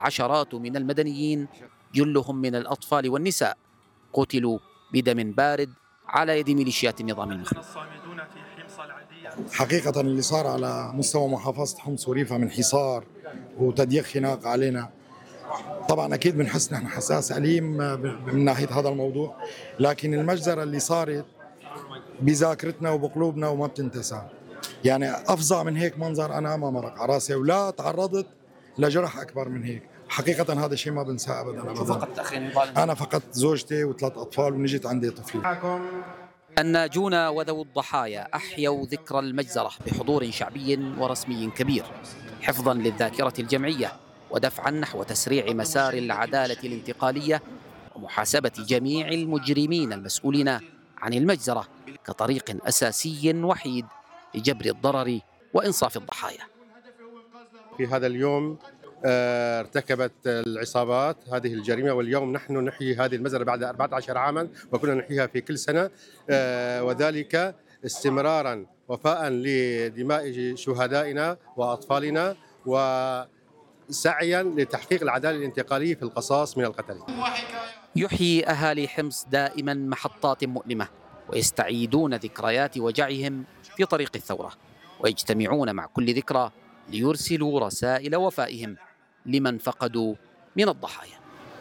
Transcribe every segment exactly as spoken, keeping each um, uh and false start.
عشرات من المدنيين جلهم من الأطفال والنساء قتلوا بدم بارد على يد ميليشيات النظام المخلوع. حقيقة اللي صار على مستوى محافظة حمص وريفها من حصار وتضييق خناق علينا، طبعا أكيد بنحس نحن حساس أليم من ناحية هذا الموضوع، لكن المجزرة اللي صارت بذاكرتنا وبقلوبنا وما بتنتسى. يعني أفظع من هيك منظر أنا ما مرق على راسي، ولا تعرضت لجرح أكبر من هيك. حقيقة هذا الشيء ما بنساه أبدا. شو فقدت أخي؟ أنا فقدت زوجتي وثلاث أطفال ونجت عندي طفلين. الناجون وذوي الضحايا أحيوا ذكرى المجزرة بحضور شعبي ورسمي كبير، حفظا للذاكرة الجمعية ودفعا نحو تسريع مسار العدالة الانتقالية ومحاسبة جميع المجرمين المسؤولين عن المجزرة كطريق أساسي وحيد لجبر الضرر وإنصاف الضحايا. في هذا اليوم ارتكبت العصابات هذه الجريمة، واليوم نحن نحيي هذه المجزرة بعد أربعة عشر عاما، وكنا نحييها في كل سنة، وذلك استمرارا وفاء لدماء شهدائنا وأطفالنا وسعيا لتحقيق العدالة الانتقالية في القصاص من القتل. يحيي أهالي حمص دائما محطات مؤلمة، ويستعيدون ذكريات وجعهم في طريق الثورة، ويجتمعون مع كل ذكرى ليرسلوا رسائل وفائهم لمن فقدوا من الضحايا.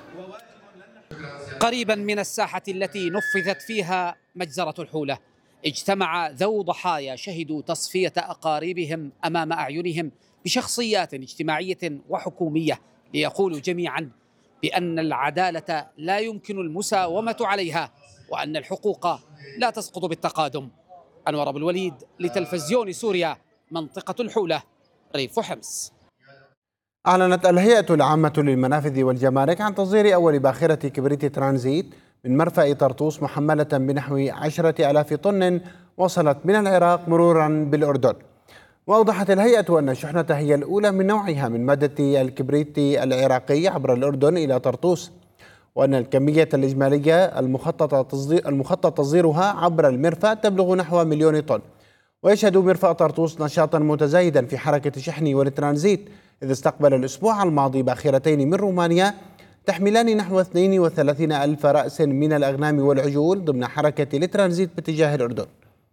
قريبا من الساحة التي نفذت فيها مجزرة الحولة اجتمع ذو ضحايا شهدوا تصفية أقاربهم أمام أعينهم بشخصيات اجتماعية وحكومية ليقولوا جميعا بأن العدالة لا يمكن المساومة عليها، وأن الحقوق لا تسقط بالتقادم. أنور أبو الوليد لتلفزيون سوريا، منطقة الحولة، ريف حمص. أعلنت الهيئة العامة للمنافذ والجمارك عن تصدير أول باخرة كبريت ترانزيت من مرفأ طرطوس محملة بنحو عشرة آلاف طن وصلت من العراق مرورا بالأردن. وأوضحت الهيئة أن الشحنة هي الأولى من نوعها من مادة الكبريت العراقي عبر الأردن إلى طرطوس، وأن الكمية الإجمالية المخطط تصدير المخطط تصديرها عبر المرفأ تبلغ نحو مليون طن. ويشهد مرفأ طرطوس نشاطا متزايدا في حركة الشحن والترانزيت، إذ استقبل الأسبوع الماضي باخرتين من رومانيا تحملان نحو اثنين وثلاثين ألف رأس من الأغنام والعجول ضمن حركة الترانزيت باتجاه الأردن.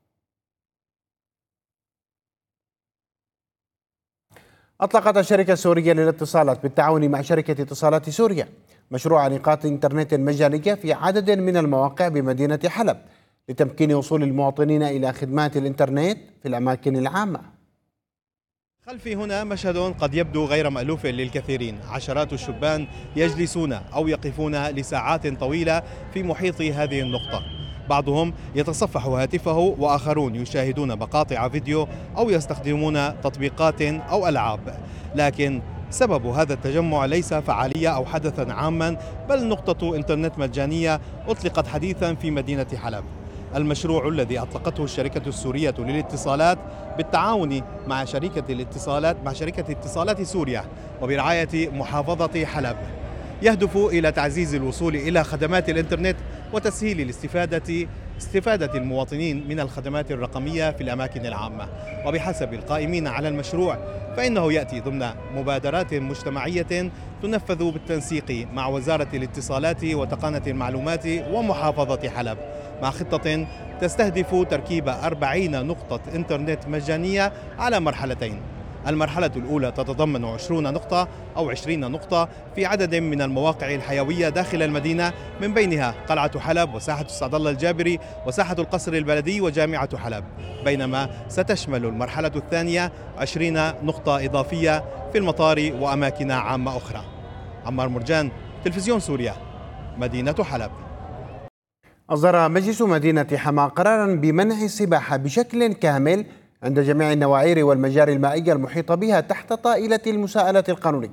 أطلقت الشركة السورية للاتصالات بالتعاون مع شركة اتصالات سوريا مشروع نقاط إنترنت مجانية في عدد من المواقع بمدينة حلب لتمكين وصول المواطنين إلى خدمات الإنترنت في الأماكن العامة. خلفي هنا مشهد قد يبدو غير مألوف للكثيرين، عشرات الشبان يجلسون أو يقفون لساعات طويلة في محيط هذه النقطة، بعضهم يتصفح هاتفه وآخرون يشاهدون مقاطع فيديو أو يستخدمون تطبيقات أو ألعاب. لكن سبب هذا التجمع ليس فعالية أو حدثا عاما، بل نقطة إنترنت مجانية أطلقت حديثا في مدينة حلب. المشروع الذي أطلقته الشركة السورية للاتصالات بالتعاون مع شركة الاتصالات مع شركة اتصالات سوريا وبرعاية محافظة حلب يهدف إلى تعزيز الوصول إلى خدمات الإنترنت وتسهيل الاستفادة استفادة المواطنين من الخدمات الرقمية في الأماكن العامة. وبحسب القائمين على المشروع فإنه يأتي ضمن مبادرات مجتمعية تنفذ بالتنسيق مع وزارة الاتصالات وتقنية المعلومات ومحافظة حلب، مع خطة تستهدف تركيب أربعين نقطة إنترنت مجانية على مرحلتين. المرحلة الأولى تتضمن عشرين نقطة أو عشرين نقطة في عدد من المواقع الحيوية داخل المدينة، من بينها قلعة حلب وساحة السعد الله الجابري وساحة القصر البلدي وجامعة حلب، بينما ستشمل المرحلة الثانية عشرين نقطة إضافية في المطار وأماكن عامة أخرى. عمار مرجان، تلفزيون سوريا، مدينة حلب. أصدر مجلس مدينة حماة قرارا بمنع السباحة بشكل كامل عند جميع النواعير والمجاري المائية المحيطة بها تحت طائلة المساءلة القانونية.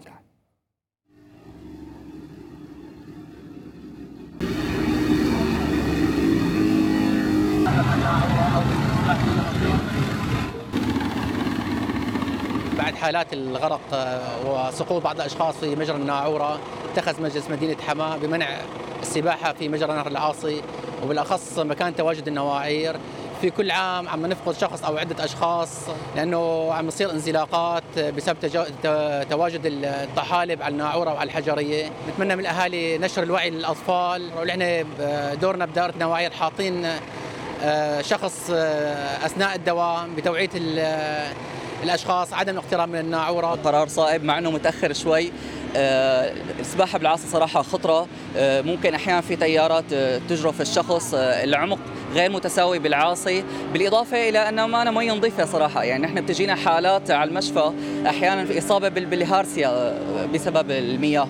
بعد حالات الغرق وسقوط بعض الأشخاص في مجرى الناعورة، اتخذ مجلس مدينة حماة بمنع السباحة في مجرى نهر العاصي، وبالأخص مكان تواجد النواعير في كل عام عم نفقد شخص أو عدة أشخاص، لأنه عم يصير انزلاقات بسبب تواجد الطحالب على الناعورة وعلى الحجرية. نتمنى من الأهالي نشر الوعي للأطفال، ونحن دورنا بدائرة نواعير حاطين شخص أثناء الدوام بتوعية الأشخاص عدم الاقتراب من الناعورة. قرار صائب مع أنه متأخر شوي. السباحة بالعاصي صراحة خطرة، ممكن أحيانا في تيارات تجرف الشخص، العمق غير متساوي بالعاصي، بالإضافة إلى أنه ما أنا مي نظيفة صراحة. يعني نحن بتجينا حالات على المشفى أحيانا في إصابة بالهارسيا بسبب المياه.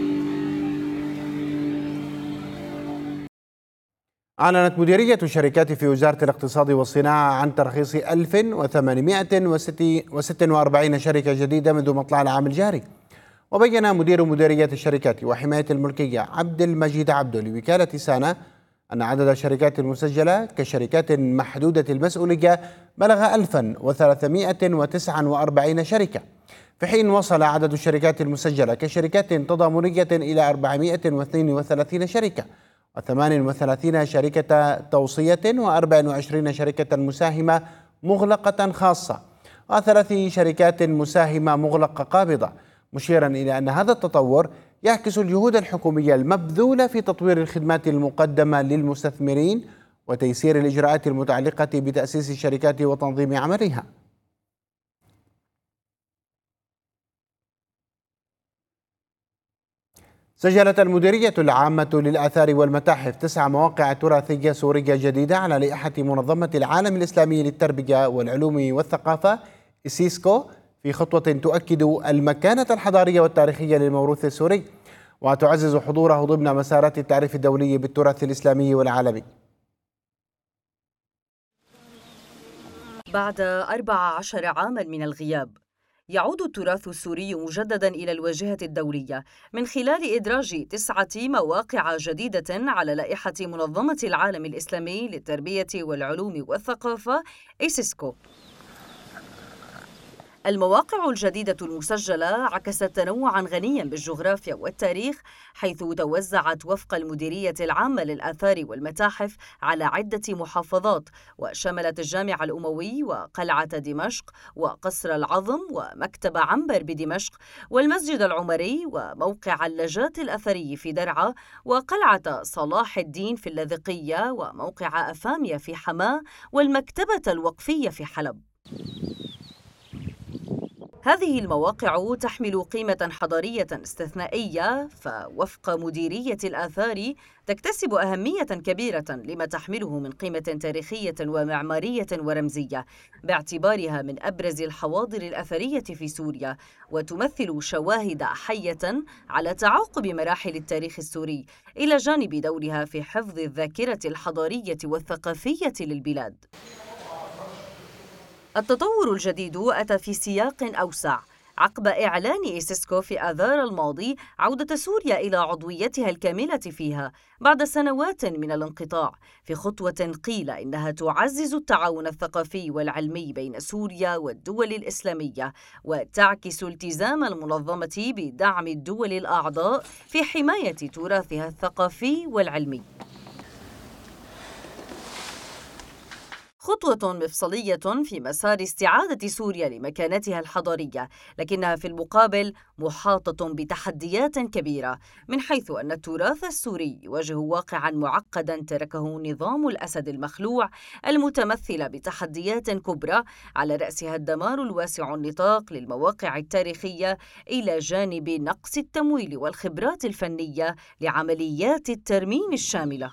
أعلنت مديرية الشركات في وزارة الاقتصاد والصناعة عن ترخيص ألف وثمانمائة وستة وأربعين شركة جديدة منذ مطلع العام الجاري. وبين مدير مديرية الشركات وحماية الملكية عبد المجيد عبدو لوكالة سانا أن عدد الشركات المسجلة كشركات محدودة المسؤولية بلغ ألف وثلاثمائة وتسعة وأربعين شركة، في حين وصل عدد الشركات المسجلة كشركات تضامنية إلى أربعمائة واثنين وثلاثين شركة، وثمان وثلاثين شركة توصية، وأربع وعشرين شركة مساهمة مغلقة خاصة، وثلاث شركات مساهمة مغلقة قابضة، مشيرا إلى أن هذا التطور يعكس الجهود الحكومية المبذولة في تطوير الخدمات المقدمة للمستثمرين وتيسير الإجراءات المتعلقة بتأسيس الشركات وتنظيم عملها. سجلت المديرية العامة للآثار والمتاحف تسع مواقع تراثية سورية جديدة على لائحة منظمة العالم الإسلامي للتربية والعلوم والثقافة إسيسكو، في خطوة تؤكد المكانة الحضارية والتاريخية للموروث السوري وتعزز حضوره ضمن مسارات التعريف الدولي بالتراث الإسلامي والعالمي. بعد أربع عشر عاما من الغياب، يعود التراث السوري مجددا إلى الواجهة الدولية من خلال إدراج تسعة مواقع جديدة على لائحة منظمة العالم الإسلامي للتربية والعلوم والثقافة إيسيسكو. المواقع الجديدة المسجلة عكست تنوعا غنيا بالجغرافيا والتاريخ، حيث توزعت وفق المديرية العامة للآثار والمتاحف على عدة محافظات، وشملت الجامع الأموي وقلعة دمشق وقصر العظم ومكتب عنبر بدمشق والمسجد العمري وموقع اللجات الأثري في درعا وقلعة صلاح الدين في اللاذقية وموقع أفاميا في حماة والمكتبة الوقفية في حلب. هذه المواقع تحمل قيمة حضارية استثنائية، فوفق مديرية الآثار تكتسب أهمية كبيرة لما تحمله من قيمة تاريخية ومعمارية ورمزية، باعتبارها من أبرز الحواضر الأثرية في سوريا، وتمثل شواهد حية على تعاقب مراحل التاريخ السوري، إلى جانب دورها في حفظ الذاكرة الحضارية والثقافية للبلاد. التطور الجديد أتى في سياق أوسع عقب إعلان إيسيسكو في آذار الماضي عودة سوريا إلى عضويتها الكاملة فيها بعد سنوات من الانقطاع، في خطوة قيل إنها تعزز التعاون الثقافي والعلمي بين سوريا والدول الإسلامية، وتعكس التزام المنظمة بدعم الدول الأعضاء في حماية تراثها الثقافي والعلمي. خطوة مفصلية في مسار استعادة سوريا لمكانتها الحضارية، لكنها في المقابل محاطة بتحديات كبيرة، من حيث أن التراث السوري يواجه واقعا معقدا تركه نظام الأسد المخلوع، المتمثل بتحديات كبرى على رأسها الدمار الواسع النطاق للمواقع التاريخية، إلى جانب نقص التمويل والخبرات الفنية لعمليات الترميم الشاملة.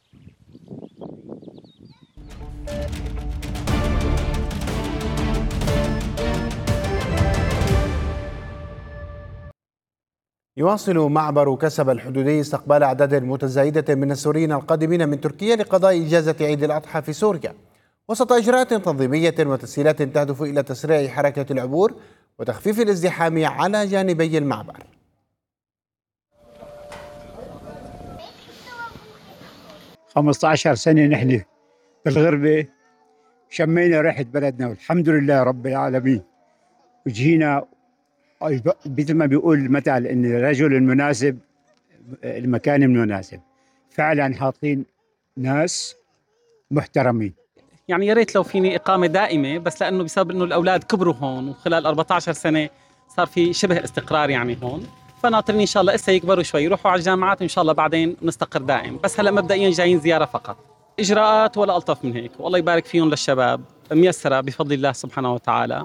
يواصل معبر كسب الحدودي استقبال أعداد متزايدة من السوريين القادمين من تركيا لقضاء إجازة عيد الأضحى في سوريا، وسط إجراءات تنظيمية وتسهيلات تهدف إلى تسريع حركة العبور وتخفيف الازدحام على جانبي المعبر. خمسة عشر سنة نحن بالغربة، شمينا ريحة بلدنا والحمد لله رب العالمين، وجينا مثل ما بيقول المثل إن الرجل المناسب المكان المناسب. فعلا حاطين ناس محترمين، يعني يا ريت لو فيني إقامة دائمة، بس لأنه بسبب إنه الأولاد كبروا هون وخلال أربعة عشر سنة صار في شبه استقرار يعني هون، فناطرين إن شاء الله إسا يكبروا شوي يروحوا على الجامعات وإن شاء الله بعدين نستقر دائم، بس هلا مبدئيا جايين زيارة فقط. إجراءات ولا ألطف من هيك، والله يبارك فيهم للشباب، ميسرة بفضل الله سبحانه وتعالى.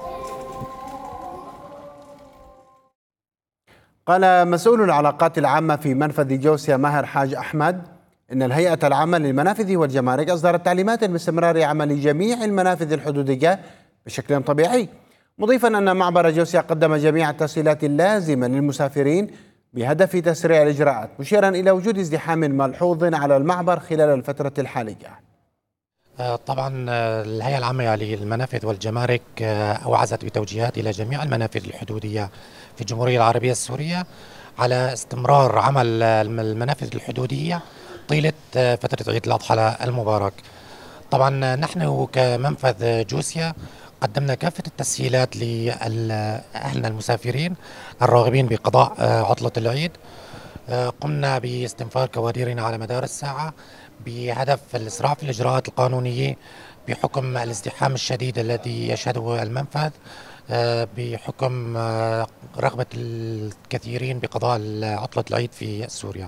قال مسؤول العلاقات العامة في منفذ جوسيا ماهر حاج أحمد إن الهيئة العامة للمنافذ والجمارك أصدرت تعليمات باستمرار عمل جميع المنافذ الحدودية بشكل طبيعي، مضيفا أن معبر جوسيا قدم جميع التسهيلات اللازمة للمسافرين بهدف تسريع الإجراءات، مشيرا إلى وجود ازدحام ملحوظ على المعبر خلال الفترة الحالية. طبعا الهيئة العامة للمنافذ والجمارك أوعزت بتوجيهات إلى جميع المنافذ الحدودية في الجمهورية العربية السورية على استمرار عمل المنافذ الحدودية طيلة فترة عيد الأضحى المبارك. طبعا نحن كمنفذ جوسيا قدمنا كافة التسهيلات لأهلنا المسافرين الراغبين بقضاء عطلة العيد. قمنا باستنفار كوادرنا على مدار الساعة بهدف الإسراع في الإجراءات القانونية بحكم الازدحام الشديد الذي يشهده المنفذ، بحكم رغبة الكثيرين بقضاء عطلة العيد في سوريا.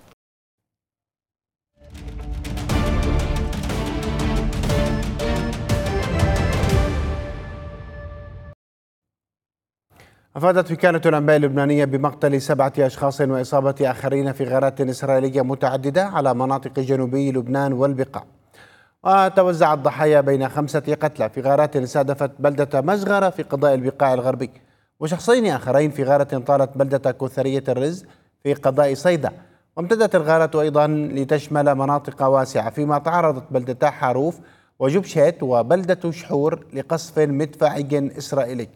أفادت وكالة الأنباء اللبنانية بمقتل سبعة أشخاص وإصابة آخرين في غارات إسرائيلية متعددة على مناطق جنوبي لبنان والبقاع، وتوزع الضحايا بين خمسة قتلى في غارات استهدفت بلدة مجغرة في قضاء البقاع الغربي، وشخصين آخرين في غارة طالت بلدة كوثرية الرز في قضاء صيدا. وامتدت الغارة أيضا لتشمل مناطق واسعة، فيما تعرضت بلدتا حاروف وجبشت وبلدة شحور لقصف مدفعي إسرائيلي.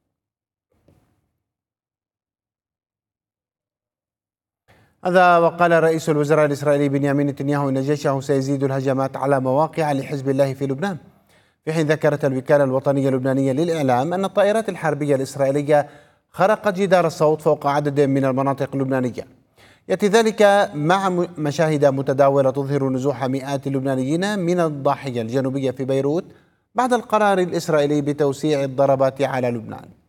هذا وقال رئيس الوزراء الإسرائيلي بنيامين نتنياهو إن جيشه سيزيد الهجمات على مواقع لحزب الله في لبنان، في حين ذكرت الوكالة الوطنية اللبنانية للإعلام أن الطائرات الحربية الإسرائيلية خرقت جدار الصوت فوق عدد من المناطق اللبنانية. يأتي ذلك مع مشاهد متداولة تظهر نزوح مئات اللبنانيين من الضاحية الجنوبية في بيروت بعد القرار الإسرائيلي بتوسيع الضربات على لبنان.